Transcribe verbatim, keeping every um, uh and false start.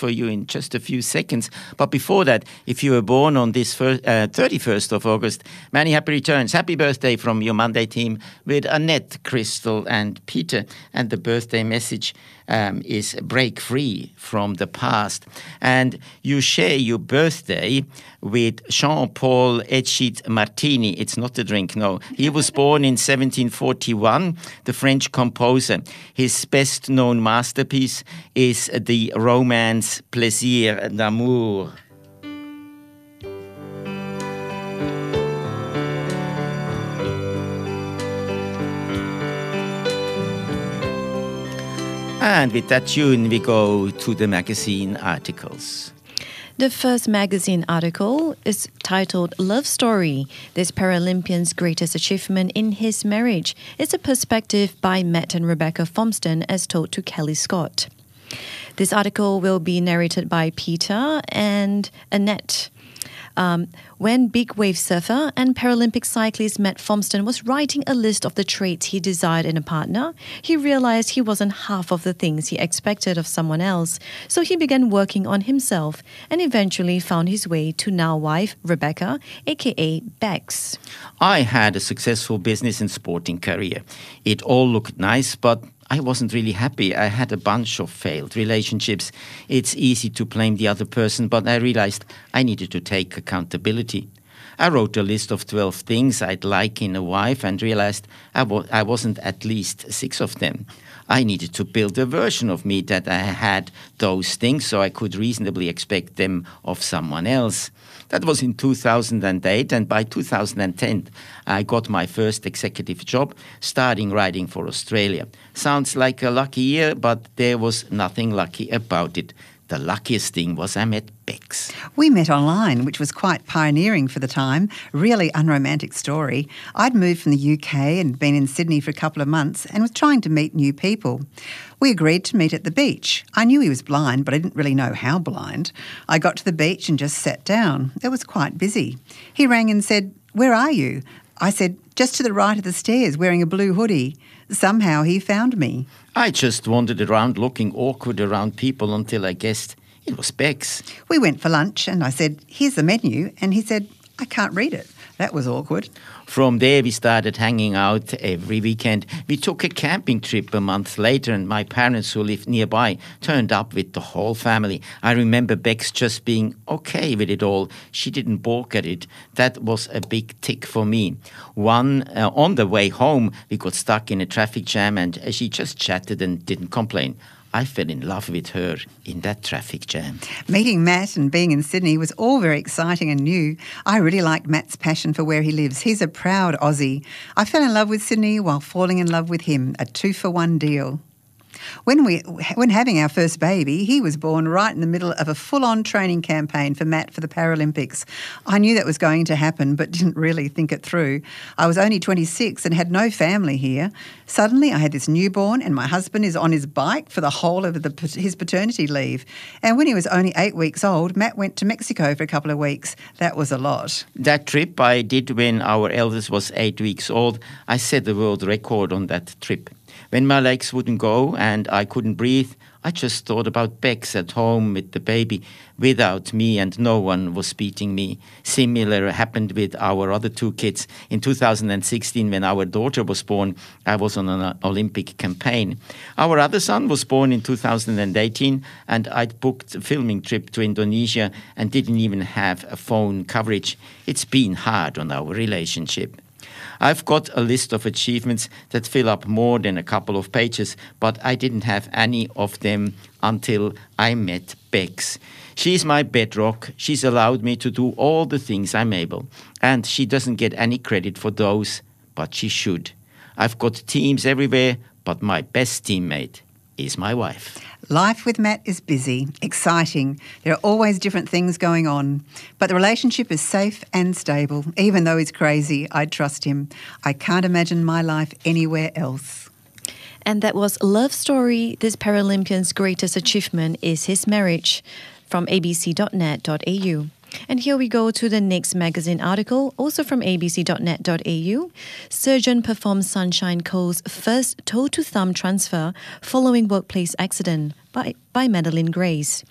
for you in just a few seconds. But before that, if you were born on this first, uh, thirty-first of August, many happy returns. Happy birthday from your Monday team with Annette, Crystal and Peter. And the birthday message um, is break free from the past. And you share your birthday with Jean-Paul Echid Martini. It's not a drink, no. He was born in seventeen forty-one, the French composer. His best-known masterpiece is the romance Plaisir d'amour. And with that tune, we go to the magazine articles. The first magazine article is titled Love Story, This Paralympian's Greatest Achievement in His Marriage. It's a perspective by Matt and Rebecca Fomston as told to Kelly Scott. This article will be narrated by Peter and Annette. Um, when big wave surfer and Paralympic cyclist Matt Fomston was writing a list of the traits he desired in a partner, he realized he wasn't half of the things he expected of someone else. So he began working on himself and eventually found his way to now wife Rebecca, aka Bex. I had a successful business and sporting career. It all looked nice, but I wasn't really happy. I had a bunch of failed relationships. It's easy to blame the other person, but I realized I needed to take accountability. I wrote a list of twelve things I'd like in a wife and realized I, wa- I wasn't at least six of them. I needed to build a version of me that I had those things so I could reasonably expect them of someone else. That was in two thousand eight, and by two thousand ten, I got my first executive job, starting writing for Australia. Sounds like a lucky year, but there was nothing lucky about it. The luckiest thing was I met Bex. We met online, which was quite pioneering for the time. Really unromantic story. I'd moved from the U K and been in Sydney for a couple of months and was trying to meet new people. We agreed to meet at the beach. I knew he was blind, but I didn't really know how blind. I got to the beach and just sat down. It was quite busy. He rang and said, "Where are you?" I said, "Just to the right of the stairs, wearing a blue hoodie." Somehow he found me. I just wandered around looking awkward around people until I guessed it was Bex. We went for lunch and I said, "Here's the menu." And he said, "I can't read it." That was awkward. From there, we started hanging out every weekend. We took a camping trip a month later, and my parents, who lived nearby, turned up with the whole family. I remember Bex just being okay with it all. She didn't balk at it. That was a big tick for me. One, uh, on the way home, we got stuck in a traffic jam, and she just chatted and didn't complain. I fell in love with her in that traffic jam. Meeting Matt and being in Sydney was all very exciting and new. I really like Matt's passion for where he lives. He's a proud Aussie. I fell in love with Sydney while falling in love with him, a two-for-one deal. When we, when having our first baby, he was born right in the middle of a full-on training campaign for Matt for the Paralympics. I knew that was going to happen, but didn't really think it through. I was only twenty-six and had no family here. Suddenly, I had this newborn, and my husband is on his bike for the whole of the, his paternity leave. And when he was only eight weeks old, Matt went to Mexico for a couple of weeks. That was a lot. That trip I did when our eldest was eight weeks old. I set the world record on that trip. When my legs wouldn't go and I couldn't breathe, I just thought about Bex at home with the baby without me, and no one was beating me. Similar happened with our other two kids. In two thousand sixteen, when our daughter was born, I was on an Olympic campaign. Our other son was born in two thousand eighteen, and I'd booked a filming trip to Indonesia and didn't even have a phone coverage. It's been hard on our relationship. I've got a list of achievements that fill up more than a couple of pages, but I didn't have any of them until I met Bex. She's my bedrock. She's allowed me to do all the things I'm able, and she doesn't get any credit for those, but she should. I've got teams everywhere, but my best teammate is my wife. Life with Matt is busy, exciting. There are always different things going on. But the relationship is safe and stable. Even though he's crazy, I trust him. I can't imagine my life anywhere else. And that was Love Story. This Paralympian's greatest achievement is his marriage, from a b c dot net dot a u. And here we go to the next magazine article, also from a b c dot net dot a u. Surgeon performs Sunshine Coast's first toe-to-thumb transfer following workplace accident by, by Madeline Grace.